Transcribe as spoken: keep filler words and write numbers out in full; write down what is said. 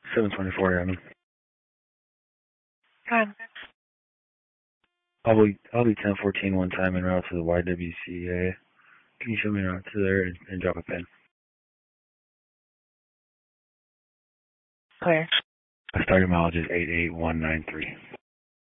seven twenty-four a m Good. I'll be, I'll be ten fourteen one time en route to the Y W C A. Can you show me around to there and, and drop a pin? Clear. Starting mileage is eight eight one nine three.